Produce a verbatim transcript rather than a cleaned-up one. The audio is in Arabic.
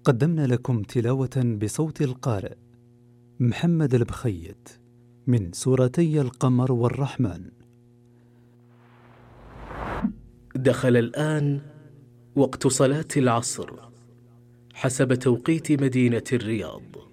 قدمنا لكم تلاوة بصوت القارئ محمد البخيت من سورتي القمر والرحمن. دخل الآن وقت صلاة العصر حسب توقيت مدينة الرياض.